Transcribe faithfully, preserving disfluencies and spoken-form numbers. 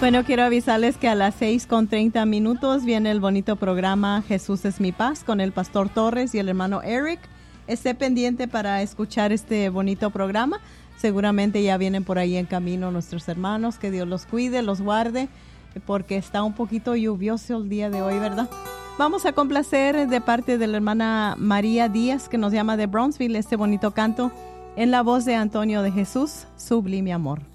Bueno, quiero avisarles que a las seis con treinta minutos viene el bonito programa Jesús es mi paz con el pastor Torres y el hermano Eric. Esté pendiente para escuchar este bonito programa. Seguramente ya vienen por ahí en camino nuestros hermanos. Que Dios los cuide, los guarde, porque está un poquito lluvioso el día de hoy, ¿verdad? Vamos a complacer de parte de la hermana María Díaz, que nos llama de Brownsville, este bonito canto en la voz de Antonio de Jesús, Sublime Amor.